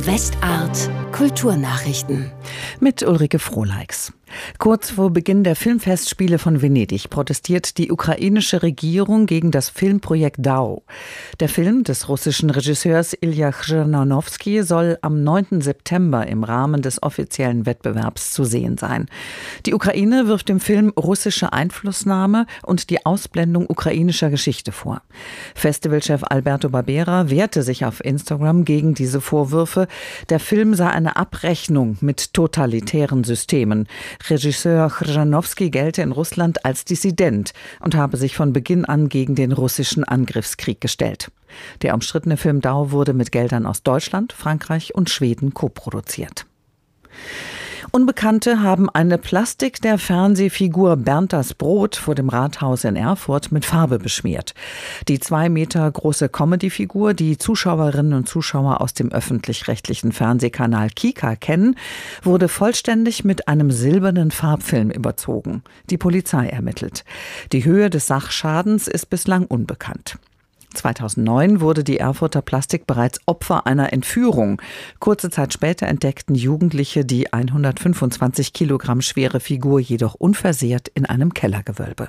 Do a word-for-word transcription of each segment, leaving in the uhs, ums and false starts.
Westart Kulturnachrichten mit Ulrike Frohleix. Kurz vor Beginn der Filmfestspiele von Venedig protestiert die ukrainische Regierung gegen das Filmprojekt D A O. Der Film des russischen Regisseurs Ilja Chrzanowski soll am neunten September im Rahmen des offiziellen Wettbewerbs zu sehen sein. Die Ukraine wirft dem Film russische Einflussnahme und die Ausblendung ukrainischer Geschichte vor. Festivalchef Alberto Barbera wehrte sich auf Instagram gegen diese Vorwürfe. Der Film sei eine Abrechnung mit totalitären Systemen. Regisseur Chrzanowski gelte in Russland als Dissident und habe sich von Beginn an gegen den russischen Angriffskrieg gestellt. Der umstrittene Film D A O wurde mit Geldern aus Deutschland, Frankreich und Schweden koproduziert. Unbekannte haben eine Plastik der Fernsehfigur Bernd das Brot vor dem Rathaus in Erfurt mit Farbe beschmiert. Die zwei Meter große Comedy-Figur, die Zuschauerinnen und Zuschauer aus dem öffentlich-rechtlichen Fernsehkanal Kika kennen, wurde vollständig mit einem silbernen Farbfilm überzogen. Die Polizei ermittelt. Die Höhe des Sachschadens ist bislang unbekannt. zweitausendneun wurde die Erfurter Plastik bereits Opfer einer Entführung. Kurze Zeit später entdeckten Jugendliche die hundertfünfundzwanzig Kilogramm schwere Figur jedoch unversehrt in einem Kellergewölbe.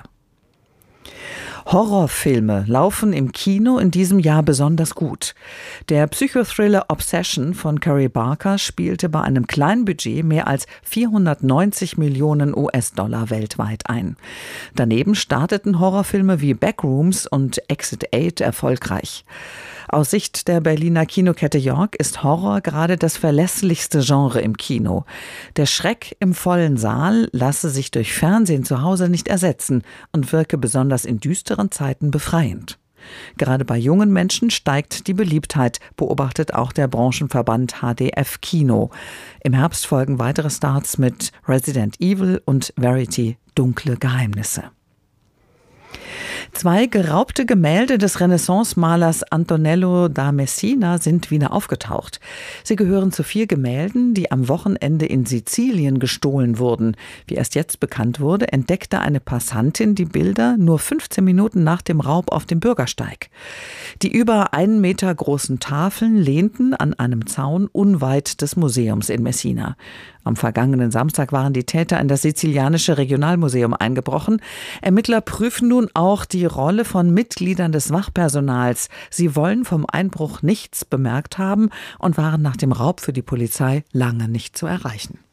Horrorfilme laufen im Kino in diesem Jahr besonders gut. Der Psychothriller Obsession von Carey Barker spielte bei einem kleinen Budget mehr als vierhundertneunzig Millionen U S-Dollar weltweit ein. Daneben starteten Horrorfilme wie Backrooms und Exit acht erfolgreich. Aus Sicht der Berliner Kinokette York ist Horror gerade das verlässlichste Genre im Kino. Der Schreck im vollen Saal lasse sich durch Fernsehen zu Hause nicht ersetzen und wirke besonders in düsteren Zeiten befreiend. Gerade bei jungen Menschen steigt die Beliebtheit, beobachtet auch der Branchenverband H D F Kino. Im Herbst folgen weitere Starts mit Resident Evil und Verity – Dunkle Geheimnisse. Zwei geraubte Gemälde des Renaissance-Malers Antonello da Messina sind wieder aufgetaucht. Sie gehören zu vier Gemälden, die am Wochenende in Sizilien gestohlen wurden. Wie erst jetzt bekannt wurde, entdeckte eine Passantin die Bilder nur fünfzehn Minuten nach dem Raub auf dem Bürgersteig. Die über einen Meter großen Tafeln lehnten an einem Zaun unweit des Museums in Messina. Am vergangenen Samstag waren die Täter in das sizilianische Regionalmuseum eingebrochen. Ermittler prüfen nun auch die Rolle von Mitgliedern des Wachpersonals. Sie wollen vom Einbruch nichts bemerkt haben und waren nach dem Raub für die Polizei lange nicht zu erreichen.